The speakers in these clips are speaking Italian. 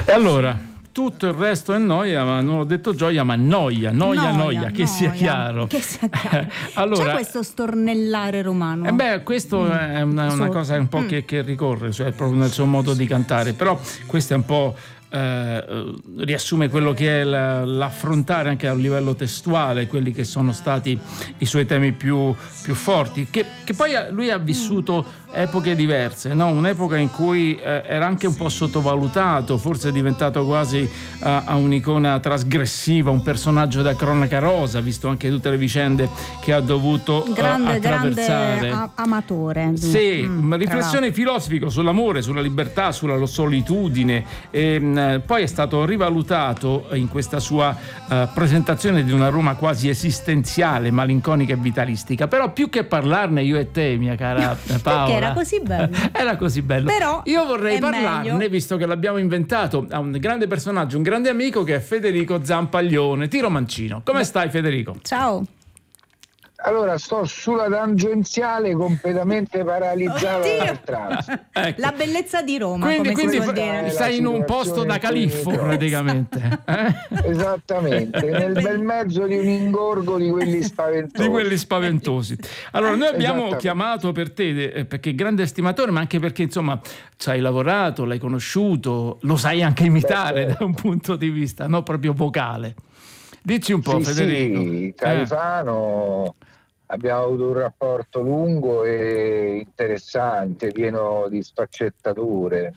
E allora, tutto il resto è noia, ma non ho detto gioia, ma noia, che sia chiaro. Che sia chiaro. Allora, c'è questo stornellare romano? Questo è una cosa un po' che ricorre, cioè proprio nel suo modo di cantare, però questo è un po'... riassume quello che è l'affrontare anche a livello testuale quelli che sono stati i suoi temi più forti, che poi lui ha vissuto epoche diverse, no? Un'epoca in cui era anche un po' sottovalutato, forse è diventato quasi a un'icona trasgressiva, un personaggio da cronaca rosa, visto anche tutte le vicende che ha dovuto attraversare. Grande amatore. Sì, riflessione filosofica sull'amore, sulla libertà, sulla solitudine. Poi è stato rivalutato in questa sua presentazione di una Roma quasi esistenziale, malinconica e vitalistica. Però più che parlarne io e te, mia cara Paola, era così bello. Era così bello. Però io vorrei parlarne, meglio. visto che l'abbiamo inventato, a un grande personaggio, un grande amico che è Federico Zampaglione, Tiro Mancino. Come stai, Federico? Ciao. Allora, sto sulla tangenziale completamente paralizzata dal traffico. Ecco. La bellezza di Roma, Quindi come si vuol dire. stai in un posto da califfo praticamente. Esattamente, nel bel mezzo di un ingorgo di quelli spaventosi. Allora, noi abbiamo chiamato per te perché grande estimatore, ma anche perché insomma ci hai lavorato, l'hai conosciuto, lo sai anche imitare da un punto di vista non proprio vocale. Dici un po', Federico. Sì, Califano. Abbiamo avuto un rapporto lungo e interessante, pieno di sfaccettature.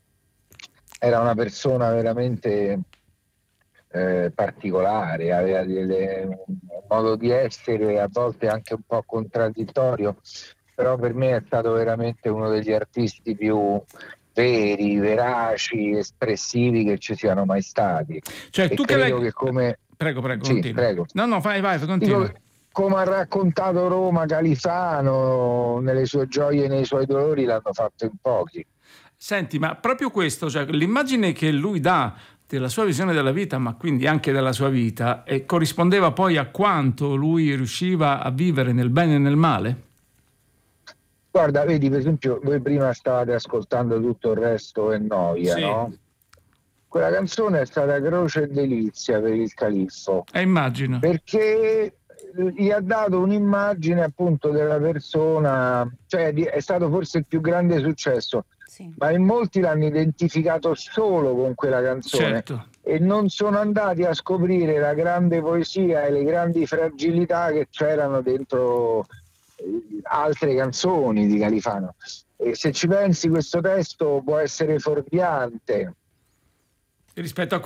Era una persona veramente particolare, aveva un modo di essere a volte anche un po' contraddittorio, però per me è stato veramente uno degli artisti più veri, veraci, espressivi che ci siano mai stati. Cioè, e tu credo che che come... Prego, Sì, continua. prego. No, vai, continua. Come ha raccontato Roma Califano, nelle sue gioie e nei suoi dolori l'hanno fatto in pochi. Senti, ma proprio questo, cioè l'immagine che lui dà della sua visione della vita, ma quindi anche della sua vita, corrispondeva poi a quanto lui riusciva a vivere nel bene e nel male? Guarda, vedi, per esempio, voi prima stavate ascoltando Tutto il resto è noia, sì. No? Quella canzone è stata croce e delizia per il Califfo. Immagino. Perché gli ha dato un'immagine appunto della persona, cioè è stato forse il più grande successo, ma in molti l'hanno identificato solo con quella canzone. Certo. E non sono andati a scoprire la grande poesia e le grandi fragilità che c'erano dentro altre canzoni di Califano. E se ci pensi, questo testo può essere fuorviante Rispetto a